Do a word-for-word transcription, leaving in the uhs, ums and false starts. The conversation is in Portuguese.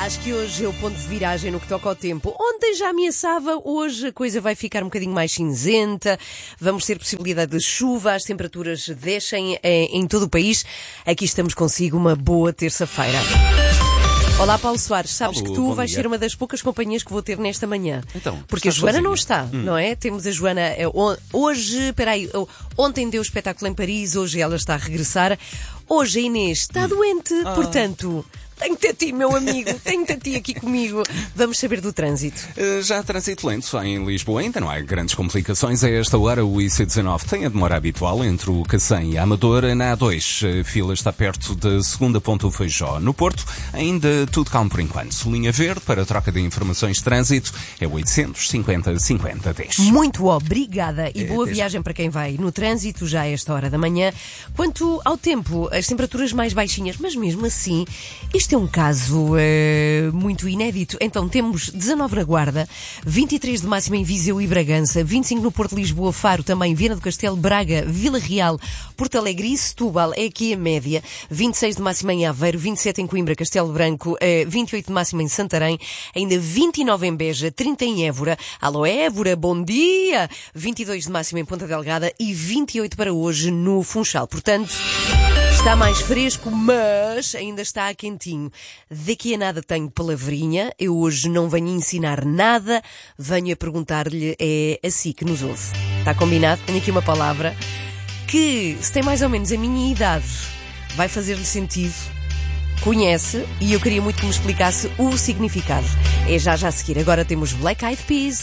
Acho que hoje é o ponto de viragem no que toca ao tempo. Ontem já ameaçava, hoje a coisa vai ficar um bocadinho mais cinzenta, vamos ter possibilidade de chuva, as temperaturas descem em, em todo o país. Aqui estamos consigo, uma boa terça-feira. Olá, Paulo Soares, sabes Alô, que tu vais dia. ser uma das poucas companhias que vou ter nesta manhã. Então, porque a estás Joana sozinha? não está, Hum. não é? Temos a Joana é, on- hoje, peraí, oh, ontem deu o espetáculo em Paris, hoje ela está a regressar. Hoje a Inês está doente, Ah. portanto, tenho-te a ti, meu amigo, tenho-te a ti aqui comigo. Vamos saber do trânsito. Uh, Já há trânsito lento em Lisboa, ainda não há grandes complicações. A esta hora o I C dezanove tem a demora habitual entre o Cacém e a Amadora. Na A dois, a fila está perto da segunda ponta do Feijó. No Porto, ainda tudo calmo por enquanto. Linha verde para a troca de informações de trânsito é oitocentos, cinquenta, cinquenta, dez. Muito obrigada e É, boa até já. viagem para quem vai no trânsito já a esta hora da manhã. Quanto ao tempo, as temperaturas mais baixinhas, mas mesmo assim, isto é um caso eh, muito inédito. Então temos dezanove na Guarda, vinte e três de máxima em Viseu e Bragança, vinte e cinco no Porto, Lisboa, Faro, também Viana do Castelo, Braga, Vila Real, Porto Alegre e Setúbal, é aqui a média, vinte e seis de máxima em Aveiro, vinte e sete em Coimbra, Castelo Branco, eh, vinte e oito de máxima em Santarém, ainda vinte e nove em Beja, trinta em Évora, alô Évora, bom dia, vinte e dois de máxima em Ponta Delgada e vinte e oito para hoje no Funchal. Portanto, está mais fresco, mas ainda está quentinho. Daqui a nada tenho palavrinha. Eu hoje não venho ensinar nada, venho a perguntar-lhe, é a si que nos ouve. Está combinado? Tenho aqui uma palavra que, se tem mais ou menos a minha idade, vai fazer-lhe sentido. Conhece, e eu queria muito que me explicasse o significado. É já já a seguir. Agora temos Black Eyed Peas.